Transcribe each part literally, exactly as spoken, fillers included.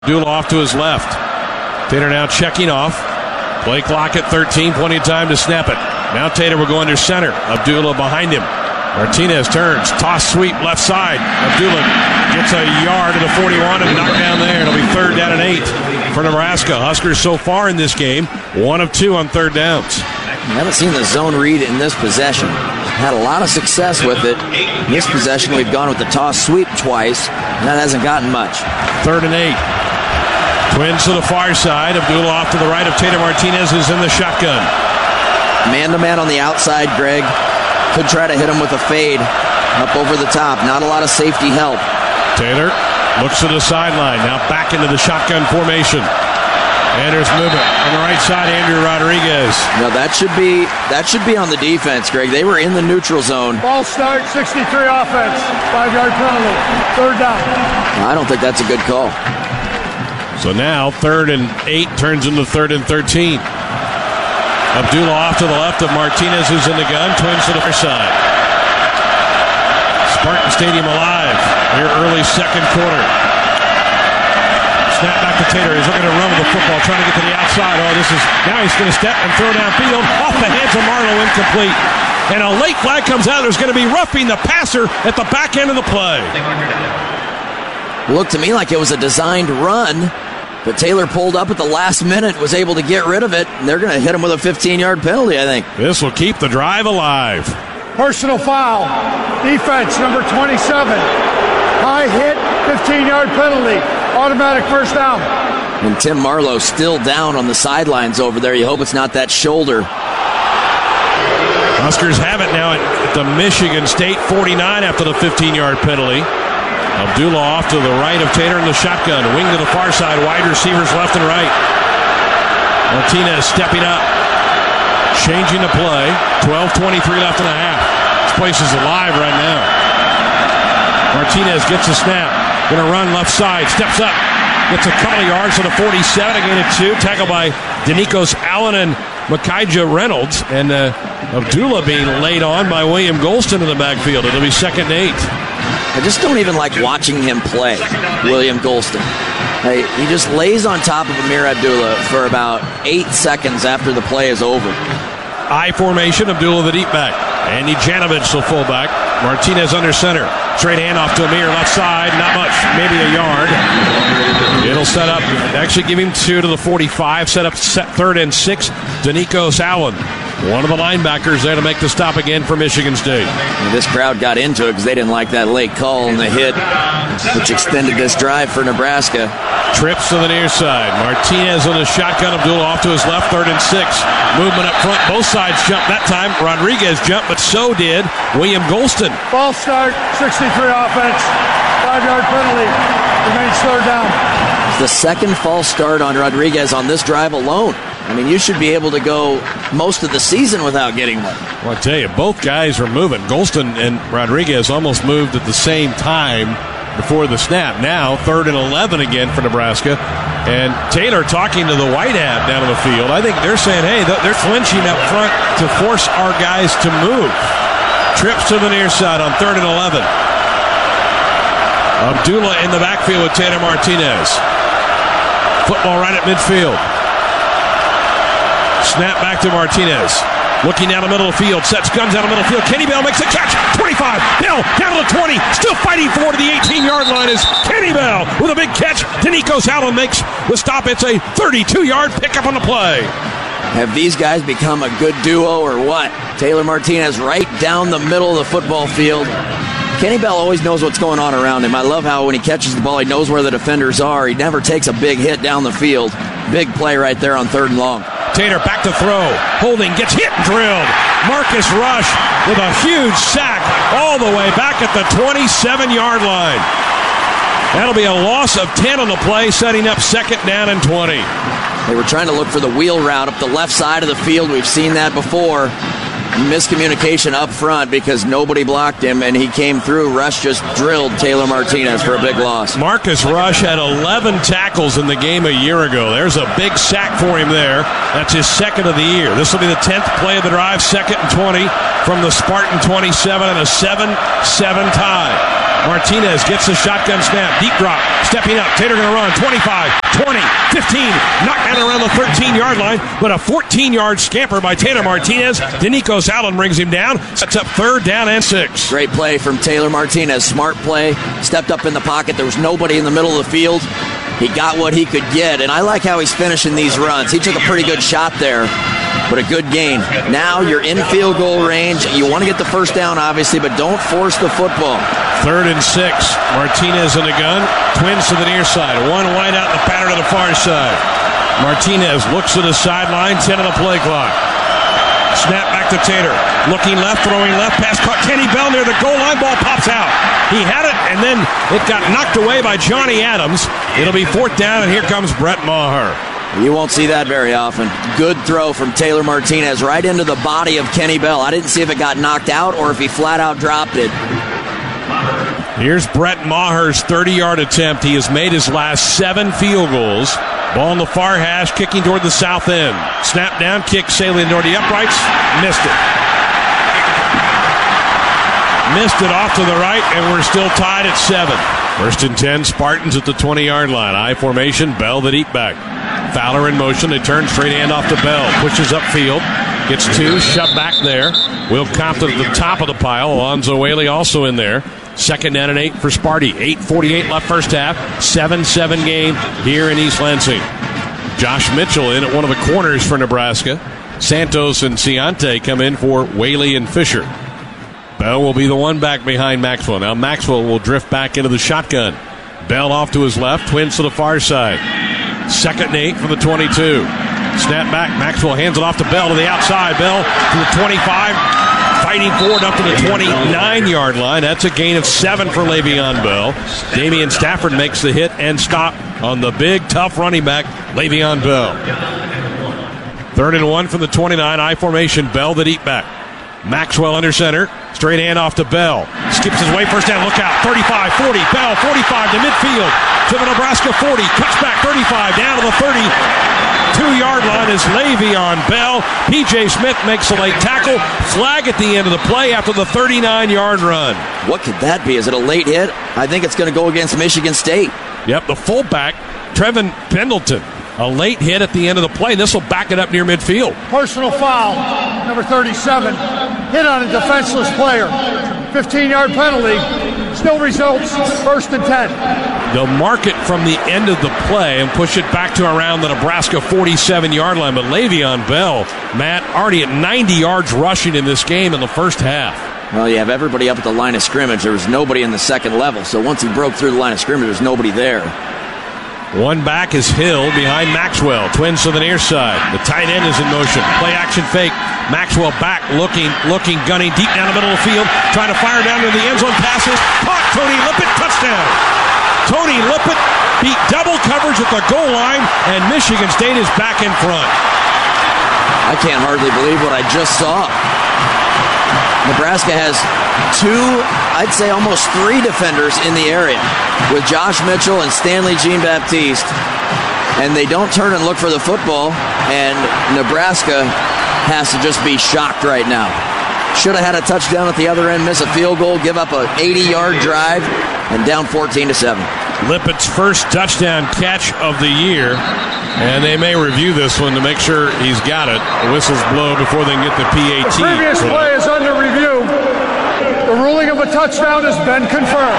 Abdullah off to his left. Taylor now checking off. Play clock at thirteen. Plenty of time to snap it. Now Taylor will go under center. Abdullah behind him. Martinez turns. Toss sweep left side. Abdullah gets a yard to the forty-one and knocked down there. It'll be third down and eight for Nebraska. Huskers so far in this game, one of two on third downs. I haven't seen the zone read in this possession. Had a lot of success with it. In this possession, we've gone with the toss sweep twice, and that hasn't gotten much. Third and eight. Twins to the far side. Abdullah off to the right of Taylor Martinez, who's in the shotgun. Man-to-man on the outside, Greg. Could try to hit him with a fade up over the top. Not a lot of safety help. Taylor looks to the sideline. Now back into the shotgun formation. And there's movement on the right side. Andrew Rodriguez. Now that should be that should be on the defense, Greg. They were in the neutral zone. Ball start, sixty-three offense. Five-yard penalty. Third down. I don't think that's a good call. So now third and eight turns into third and thirteen. Abdullah off to the left of Martinez, who's in the gun. Twins to the far side. Spartan Stadium alive here early second quarter. Snap back to Taylor. He's looking to run with the football, trying to get to the outside. Oh, this is now he's going to step and throw downfield off the hands of Marlowe, incomplete. And a late flag comes out. There's going to be roughing the passer at the back end of the play. It looked to me like it was a designed run. But Taylor pulled up at the last minute, was able to get rid of it, and they're going to hit him with a fifteen-yard penalty, I think. This will keep the drive alive. Personal foul. Defense, number twenty-seven. High hit, fifteen-yard penalty. Automatic first down. And Tim Marlowe still down on the sidelines over there. You hope it's not that shoulder. Huskers have it now at the Michigan State forty-nine after the fifteen-yard penalty. Abdullah off to the right of Taylor in the shotgun. Wing to the far side. Wide receivers left and right. Martinez stepping up. Changing the play. twelve twenty-three left and a half. This place is alive right now. Martinez gets a snap. Going to run left side. Steps up. Gets a couple of yards to the forty-seven. Again at two. Tackled by Denikos Allen and Micaiah Reynolds. And uh, Abdullah being laid on by William Golston in the backfield. It'll be second and eight. I just don't even like watching him play, William Golston. Hey, he just lays on top of Amir Abdullah for about eight seconds after the play is over. I formation, Abdullah the deep back. Andy Janovich the fullback. Martinez under center. Straight handoff to Amir, left side. Not much, maybe a yard. It'll set up, actually give him two to the forty-five. Set up set third and six. Denikos Allen, one of the linebackers there to make the stop again for Michigan State. And this crowd got into it because they didn't like that late call and the hit, which extended this drive for Nebraska. Trips to the near side. Martinez on the shotgun. Abdullah off to his left, third and six. Movement up front. Both sides jumped that time. Rodriguez jumped, but so did William Golston. Ball start, sixty-three offense. Five-yard penalty. Remains third down. The second false start on Rodriguez on this drive alone. I mean, you should be able to go most of the season without getting one. Well, I tell you, both guys were moving. Golston and Rodriguez almost moved at the same time before the snap. Now, third and eleven again for Nebraska. And Taylor talking to the white hat down on the field. I think they're saying, hey, they're flinching up front to force our guys to move. Trips to the near side on third and eleven. Abdullah in the backfield with Taylor Martinez. Football right at midfield. Snap back to Martinez. Looking down the middle of the field. Sets guns down the middle of the field. Kenny Bell makes a catch. twenty-five. Bell down to the twenty. Still fighting for to the eighteen-yard line is Kenny Bell with a big catch. Denikos Allen makes the stop. It's a thirty-two-yard pickup on the play. Have these guys become a good duo or what? Taylor Martinez right down the middle of the football field. Kenny Bell always knows what's going on around him. I love how when he catches the ball, he knows where the defenders are. He never takes a big hit down the field. Big play right there on third and long. Taylor back to throw. Holding, gets hit and drilled. Marcus Rush with a huge sack all the way back at the twenty-seven-yard line. That'll be a loss of ten on the play, setting up second down and twenty. They were trying to look for the wheel route up the left side of the field. We've seen that before. Miscommunication up front because nobody blocked him, and he came through. Rush just drilled Taylor Martinez for a big loss. Marcus Rush had eleven tackles in the game a year ago. There's a big sack for him there. That's his second of the year. This will be the tenth play of the drive, second and twenty from the Spartan twenty-seven, and a seven seven tie. Martinez gets the shotgun snap. Deep drop. Stepping up. Taylor going to run. twenty-five, twenty, fifteen. Knocked down around the thirteen-yard line. But a fourteen-yard scamper by Taylor Martinez. Denico Allen brings him down. Sets up third down and six. Great play from Taylor Martinez. Smart play. Stepped up in the pocket. There was nobody in the middle of the field. He got what he could get. And I like how he's finishing these runs. He took a pretty good shot there. But a good gain. Now you're in field goal range. You want to get the first down, obviously, but don't force the football. Third and six. Martinez in the gun. Twins to the near side. One wide out in the pattern to the far side. Martinez looks to the sideline. ten on the play clock. Snap back to Taylor. Looking left, throwing left. Pass caught Kenny Bell near the goal line. Ball pops out. He had it, and then it got knocked away by Johnny Adams. It'll be fourth down, and here comes Brett Maher. You won't see that very often. Good throw from Taylor Martinez right into the body of Kenny Bell. I didn't see if it got knocked out or if he flat out dropped it. Here's Brett Maher's thirty-yard attempt. He has made his last seven field goals. Ball in the far hash, kicking toward the south end. Snap down, kick sailing toward the uprights. Missed it. Missed it off to the right, and we're still tied at seven. First and ten, Spartans at the twenty-yard line. I formation, Bell the deep back. Fowler in motion. They turn straight hand off to Bell. Pushes upfield. Gets two. Shoved back there. Will Compton at the top of the pile. Alonzo Whaley also in there. Second down and eight for Sparty. eight forty-eight left first half. seven seven game here in East Lansing. Josh Mitchell in at one of the corners for Nebraska. Santos and Ciante come in for Whaley and Fisher. Bell will be the one back behind Maxwell. Now Maxwell will drift back into the shotgun. Bell off to his left. Twins to the far side. Second and eight from the twenty-two. Snap back. Maxwell hands it off to Bell to the outside. Bell to the twenty-five. Fighting forward up to the twenty-nine-yard line. That's a gain of seven for Le'Veon Bell. Damian Stafford makes the hit and stop on the big, tough running back, Le'Veon Bell. Third and one from the twenty-nine. I formation. Bell the deep back. Maxwell under center. Straight hand off to Bell. Skips his way. First down. Look out. thirty-five, forty. Bell, forty-five to midfield. To the Nebraska forty. Cuts back. thirty-five. Down to the thirty-two-yard line is Le'Veon Bell. P J Smith makes a late tackle. Flag at the end of the play after the thirty-nine-yard run. What could that be? Is it a late hit? I think it's going to go against Michigan State. Yep, the fullback, Trevin Pendleton. A late hit at the end of the play. This will back it up near midfield. Personal foul, number thirty-seven. Hit on a defenseless player. fifteen-yard penalty. Still results first and ten. They'll mark it from the end of the play and push it back to around the Nebraska forty-seven-yard line. But Le'Veon Bell, Matt, already at ninety yards rushing in this game in the first half. Well, you have everybody up at the line of scrimmage. There was nobody in the second level. So once he broke through the line of scrimmage, there was nobody there. One back is Hill behind Maxwell. Twins to the near side. The tight end is in motion. Play action fake. Maxwell back, looking, looking, gunning deep down the middle of the field. Trying to fire down to the end zone. Passes. Caught. Tony Lippett. Touchdown. Tony Lippett beat double coverage at the goal line, and Michigan State is back in front. I can't hardly believe what I just saw. Nebraska has two, I'd say almost three defenders in the area with Josh Mitchell and Stanley Jean-Baptiste, and they don't turn and look for the football, and Nebraska has to just be shocked right now. Should have had a touchdown at the other end, miss a field goal, give up an eighty-yard drive, and down fourteen to seven. Lippett's first touchdown catch of the year, and they may review this one to make sure he's got it. The whistles blow before they can get the P A T. The previous play is under review. The ruling of a touchdown has been confirmed.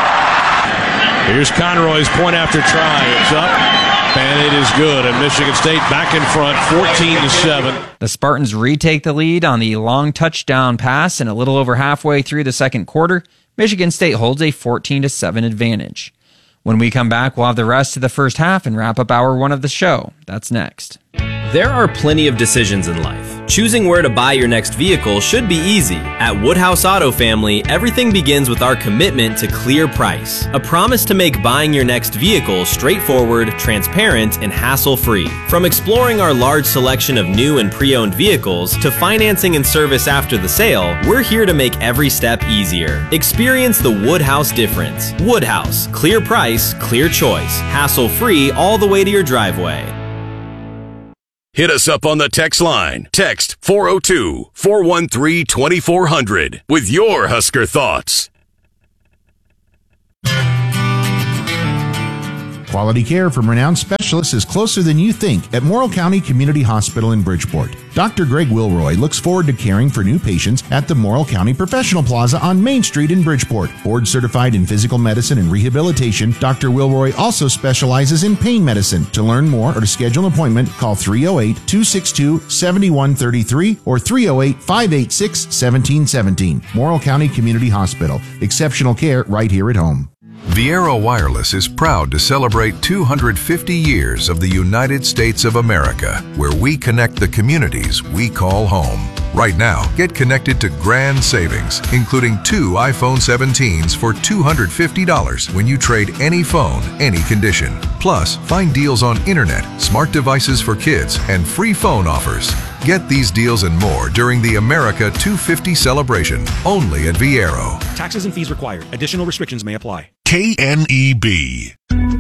Here's Conroy's point after try. It's up, and it is good. And Michigan State back in front, fourteen to seven. The Spartans retake the lead on the long touchdown pass, and a little over halfway through the second quarter, Michigan State holds a fourteen to seven advantage. When we come back, we'll have the rest of the first half and wrap up hour one of the show. That's next. There are plenty of decisions in life. Choosing where to buy your next vehicle should be easy. At Woodhouse Auto Family, everything begins with our commitment to clear price. A promise to make buying your next vehicle straightforward, transparent, and hassle-free. From exploring our large selection of new and pre-owned vehicles to financing and service after the sale, we're here to make every step easier. Experience the Woodhouse difference. Woodhouse. Clear price, clear choice. Hassle-free all the way to your driveway. Hit us up on the text line. Text four oh two, four one three, two four zero zero with your Husker thoughts. Quality care from renowned specialists is closer than you think at Morrill County Community Hospital in Bridgeport. Doctor Greg Wilroy looks forward to caring for new patients at the Morrill County Professional Plaza on Main Street in Bridgeport. Board certified in physical medicine and rehabilitation, Doctor Wilroy also specializes in pain medicine. To learn more or to schedule an appointment, call three oh eight, two six two, seven one three three or three oh eight, five eight six, one seven one seven. Morrill County Community Hospital. Exceptional care right here at home. Viaero Wireless is proud to celebrate two hundred fifty years of the United States of America, where we connect the communities we call home. Right now, get connected to grand savings, including two iPhone seventeens for two hundred fifty dollars when you trade any phone, any condition. Plus, find deals on internet, smart devices for kids, and free phone offers. Get these deals and more during the America two fifty celebration, only at Viaero. Taxes and fees required. Additional restrictions may apply. K N E B.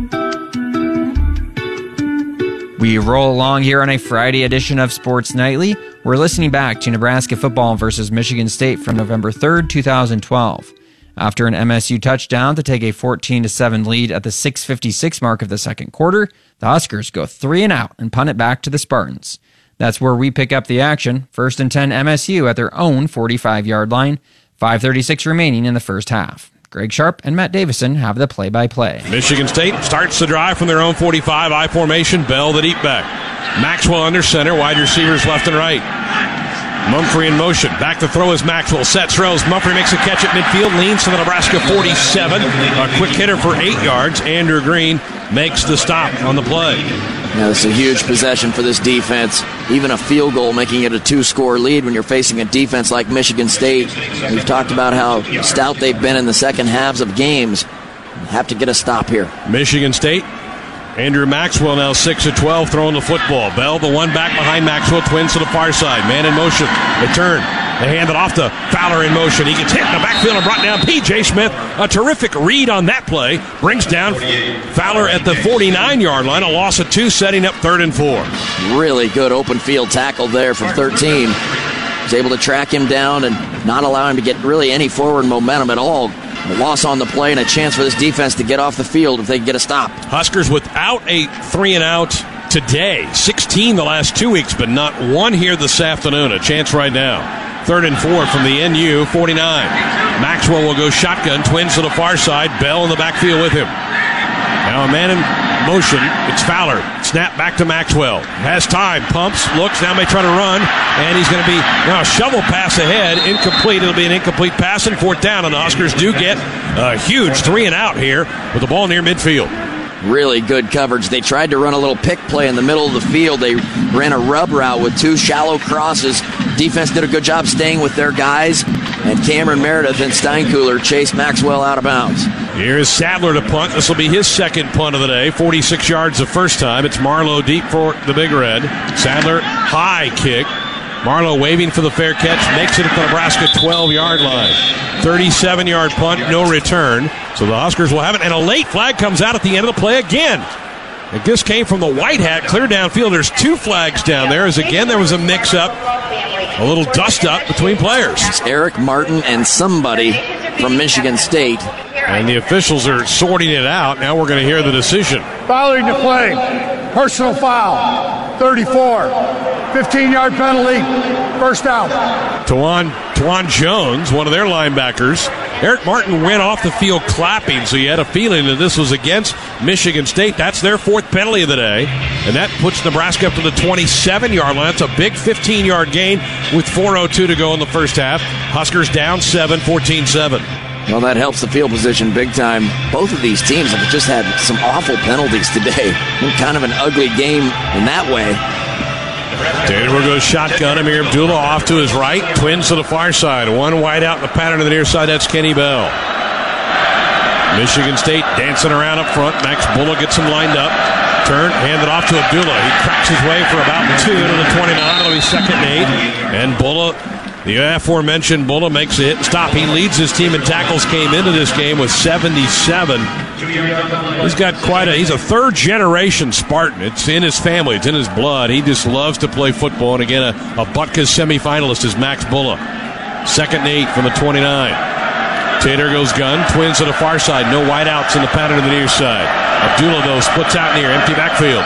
We roll along here on a Friday edition of Sports Nightly. We're listening back to Nebraska football versus Michigan State from November third, twenty twelve. After an M S U touchdown to take a fourteen to seven lead at the six fifty-six mark of the second quarter, the Huskers go three and out and punt it back to the Spartans. That's where we pick up the action. First and ten M S U at their own forty-five-yard line. five thirty-six remaining in the first half. Greg Sharp and Matt Davison have the play-by-play. Michigan State starts the drive from their own forty-five, I formation, Bell the deep back. Maxwell under center, wide receivers left and right. Mumphrey in motion, back to throw is Maxwell, sets, throws, Mumphrey makes a catch at midfield, leans to the Nebraska forty-seven, a quick hitter for eight yards. Andrew Green makes the stop on the play. Yeah, this is a huge possession for this defense. Even a field goal making it a two-score lead when you're facing a defense like Michigan State. We've talked about how stout they've been in the second halves of games. Have to get a stop here. Michigan State, Andrew Maxwell now six of twelve throwing the football. Bell, the one back behind Maxwell, twins to the far side. Man in motion. They turn. They hand it off to Fowler in motion. He gets hit in the backfield and brought down P J Smith. A terrific read on that play. Brings down Fowler at the forty-nine-yard line. A loss of two, setting up third and four. Really good open field tackle there from thirteen. Was able to track him down and not allow him to get really any forward momentum at all. A loss on the play and a chance for this defense to get off the field if they can get a stop. Huskers without a three and out today. sixteen the last two weeks, but not one here this afternoon. A chance right now. Third and four from the N U forty-nine. Maxwell will go shotgun. Twins to the far side. Bell in the backfield with him. Now a man in motion. It's Fowler. Snap back to Maxwell. Has time. Pumps. Looks. Now may try to run. And he's going to be now a shovel pass ahead. Incomplete. It'll be an incomplete pass and fourth down. And the Huskers do get a huge three and out here with the ball near midfield. Really good coverage. They tried to run a little pick play in the middle of the field. They ran a rub route with two shallow crosses. Defense did a good job staying with their guys. And Cameron Meredith and Steinkuhler chased Maxwell out of bounds. Here's Sadler to punt. This will be his second punt of the day. forty-six yards the first time. It's Marlowe deep for the Big Red. Sadler, high kick. Marlowe waving for the fair catch. Makes it at the Nebraska twelve-yard line. thirty-seven-yard punt, no return. So the Huskers will have it. And a late flag comes out at the end of the play again. And this came from the white hat, clear downfield. There's two flags down there, as again there was a mix-up, a little dust-up between players. It's Eric Martin and somebody from Michigan State. And the officials are sorting it out. Now we're going to hear the decision. Fouling the play. Personal foul. thirty-four. fifteen-yard penalty. First down. Tawan, Tawan Jones, one of their linebackers. Eric Martin went off the field clapping, so you had a feeling that this was against Michigan State. That's their fourth penalty of the day, and that puts Nebraska up to the twenty-seven-yard line. That's a big fifteen-yard gain with four oh two to go in the first half. Huskers down seven, fourteen seven. Well, that helps the field position big time. Both of these teams have just had some awful penalties today. Kind of an ugly game in that way. Taylor goes shotgun. Amir Abdullah off to his right. Twins to the far side. One wide out in the pattern to the near side. That's Kenny Bell. Michigan State dancing around up front. Max Bullough gets him lined up. Turn, hand it off to Abdullah. He cracks his way for about two to the twenty-nine. It'll be second and eight. And Bullough, the aforementioned Bullough, makes it stop. He leads his team in tackles. Came into this game with seventy-seven. He's got quite a, he's a third generation Spartan. It's in his family. It's in his blood. He just loves to play football. And again, a, a Butkus semifinalist is Max Bullough. Second and eight from the twenty-nine. Tater goes gun, twins to the far side, no wideouts in the pattern to the near side. Abdullah, though, splits out near, empty backfield.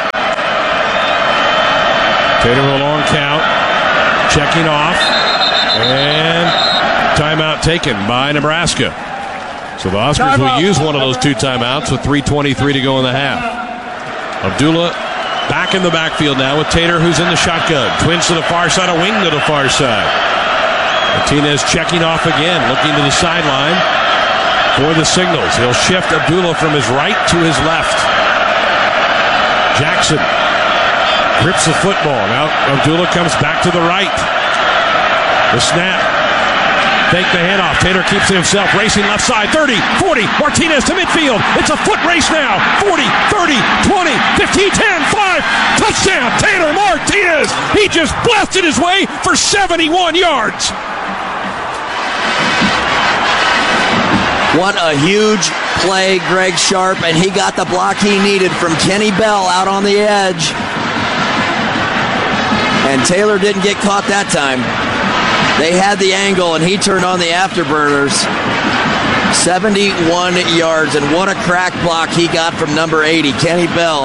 Tater with a long count, checking off, and timeout taken by Nebraska. So the Huskers will use one of those two timeouts with three twenty-three to go in the half. Abdullah back in the backfield now with Tater, who's in the shotgun. Twins to the far side, a wing to the far side. Martinez checking off again, looking to the sideline for the signals. He'll shift Abdullah from his right to his left. Jackson grips the football. Now Abdullah comes back to the right. The snap. Fake the handoff. Tater keeps it himself, racing left side. thirty, forty, Martinez to midfield. It's a foot race now. forty, thirty, twenty, fifteen, ten, five. Touchdown, Tater Martinez. He just blasted his way for seventy-one yards. What a huge play, Greg Sharp, and he got the block he needed from Kenny Bell out on the edge. And Taylor didn't get caught that time. They had the angle, and he turned on the afterburners. seventy-one yards, and what a crack block he got from number eighty, Kenny Bell.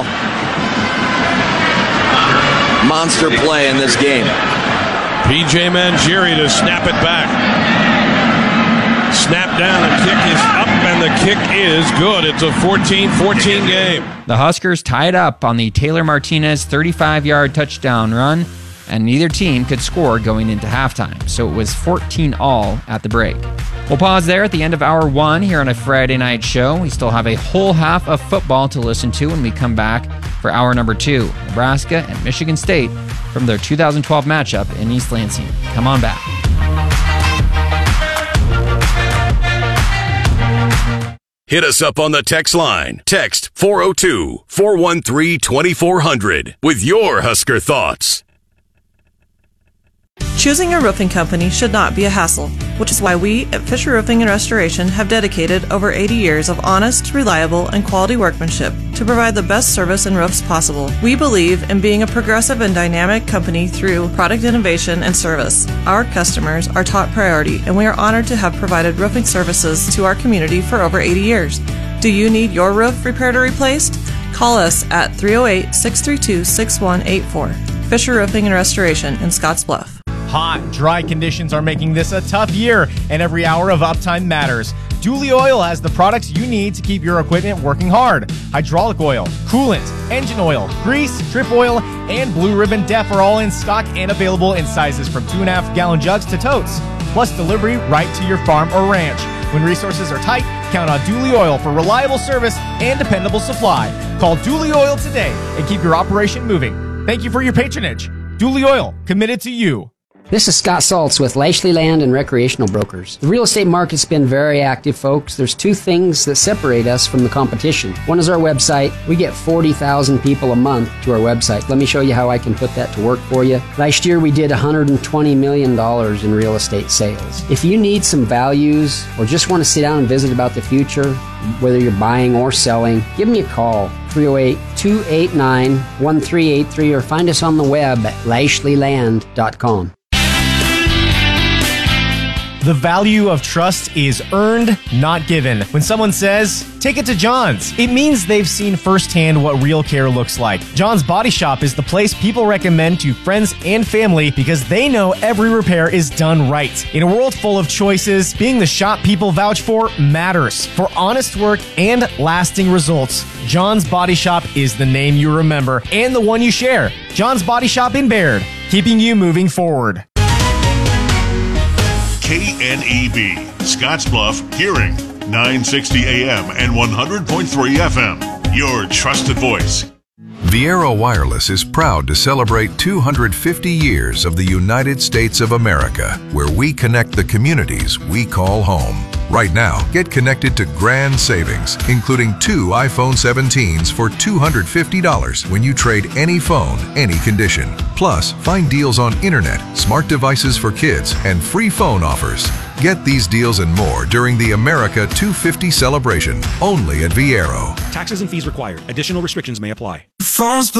Monster play in this game. P J Mangieri to snap it back. Snap down, the kick is up, and the kick is good. It's a fourteen fourteen game. The Huskers tied up on the Taylor Martinez thirty-five-yard touchdown run, and neither team could score going into halftime, so it was fourteen all at the break. We'll pause there at the end of hour one here on a Friday night show. We still have a whole half of football to listen to when we come back for hour number two, Nebraska and Michigan State from their two thousand twelve matchup in East Lansing. Come on back. Hit us up on the text line. Text four oh two, four one three, two four zero zero with your Husker thoughts. Choosing a roofing company should not be a hassle, which is why we at Fisher Roofing and Restoration have dedicated over eighty years of honest, reliable, and quality workmanship to provide the best service and roofs possible. We believe in being a progressive and dynamic company through product innovation and service. Our customers are top priority, and we are honored to have provided roofing services to our community for over eighty years. Do you need your roof repaired or replaced? Call us at three oh eight, six three two, six one eight four. Fisher Roofing and Restoration in Scottsbluff. Hot, dry conditions are making this a tough year, and every hour of uptime matters. Dooley Oil has the products you need to keep your equipment working hard. Hydraulic oil, coolant, engine oil, grease, trip oil, and Blue Ribbon Def are all in stock and available in sizes from two and a half gallon jugs to totes, plus delivery right to your farm or ranch. When resources are tight, count on Dooley Oil for reliable service and dependable supply. Call Dooley Oil today and keep your operation moving. Thank you for your patronage. Dooley Oil, committed to you. This is Scott Saltz with Lashley Land and Recreational Brokers. The real estate market's been very active, folks. There's two things that separate us from the competition. One is our website. We get forty thousand people a month to our website. Let me show you how I can put that to work for you. Last year, we did one hundred twenty million dollars in real estate sales. If you need some values or just want to sit down and visit about the future, whether you're buying or selling, give me a call, three oh eight, two eight nine, one three eight three, or find us on the web at lashley land dot com. The value of trust is earned, not given. When someone says, take it to John's, it means they've seen firsthand what real care looks like. John's Body Shop is the place people recommend to friends and family because they know every repair is done right. In a world full of choices, being the shop people vouch for matters. For honest work and lasting results, John's Body Shop is the name you remember and the one you share. John's Body Shop in Baird, keeping you moving forward. K N E B, Scottsbluff, Hearing, nine sixty A M and one hundred point three F M. Your trusted voice. Viera Wireless is proud to celebrate two hundred fifty years of the United States of America, where we connect the communities we call home. Right now, get connected to grand savings, including two iPhone seventeens for two hundred fifty dollars when you trade any phone, any condition. Plus, find deals on internet, smart devices for kids, and free phone offers. Get these deals and more during the America two fifty celebration, only at Viero. Taxes and fees required. Additional restrictions may apply. Phones